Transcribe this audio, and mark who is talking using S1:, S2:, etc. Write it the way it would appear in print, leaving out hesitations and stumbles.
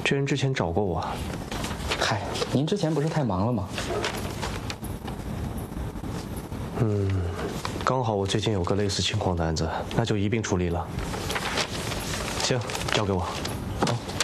S1: 这人之前找过我。
S2: 嗨，您之前不是太忙了吗？
S1: 刚好我最近有个类似情况的案子，那就一并处理了。行，交给我。